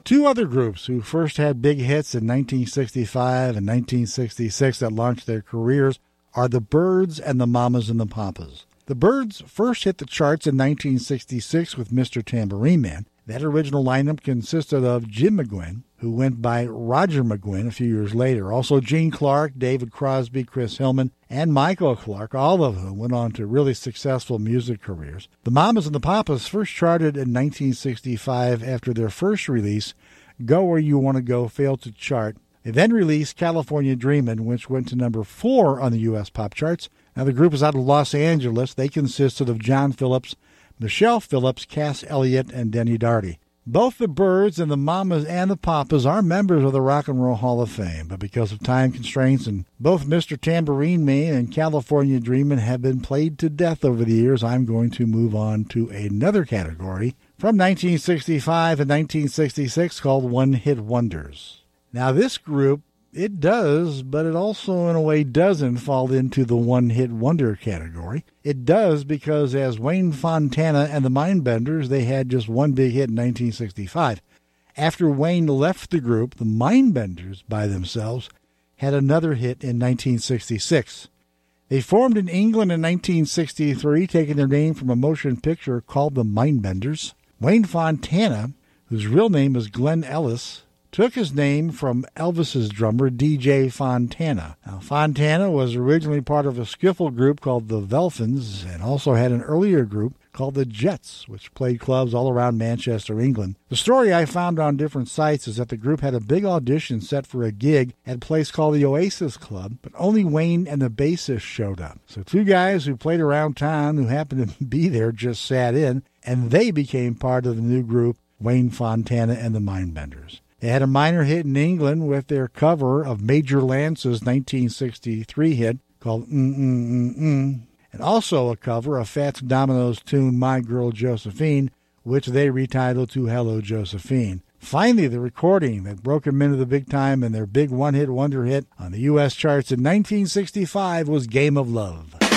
Two other groups who first had big hits in 1965 and 1966 that launched their careers are the Byrds and the Mamas and the Papas. The Byrds first hit the charts in 1966 with Mr. Tambourine Man. That original lineup consisted of Jim McGuinn, who went by Roger McGuinn a few years later, also Gene Clark, David Crosby, Chris Hillman, and Michael Clark, all of whom went on to really successful music careers. The Mamas and the Papas first charted in 1965 after their first release, Go Where You Want to Go, failed to chart. They then released California Dreamin', which went to number 4 on the U.S. pop charts. Now, the group is out of Los Angeles. They consisted of John Phillips, Michelle Phillips, Cass Elliot, and Denny Darty. Both the Byrds and the Mamas and the Papas are members of the Rock and Roll Hall of Fame, but because of time constraints, and both Mr. Tambourine Man and California Dreamin' have been played to death over the years, I'm going to move on to another category from 1965 and 1966 called One Hit Wonders. Now, this group, it does, but it also in a way doesn't fall into the one-hit wonder category. It does because as Wayne Fontana and the Mindbenders, they had just one big hit in 1965. After Wayne left the group, the Mindbenders by themselves had another hit in 1966. They formed in England in 1963, taking their name from a motion picture called The Mindbenders. Wayne Fontana, whose real name is Glenn Ellis, took his name from Elvis's drummer, DJ Fontana. Now, Fontana was originally part of a skiffle group called the Velfins and also had an earlier group called the Jets, which played clubs all around Manchester, England. The story I found on different sites is that the group had a big audition set for a gig at a place called the Oasis Club, but only Wayne and the bassist showed up. So two guys who played around town who happened to be there just sat in, and they became part of the new group, Wayne Fontana and the Mindbenders. They had a minor hit in England with their cover of Major Lance's 1963 hit called and also a cover of Fats Domino's tune My Girl Josephine, which they retitled to Hello Josephine. Finally, the recording that broke them into the big time and their big one-hit wonder hit on the U.S. charts in 1965 was Game of Love.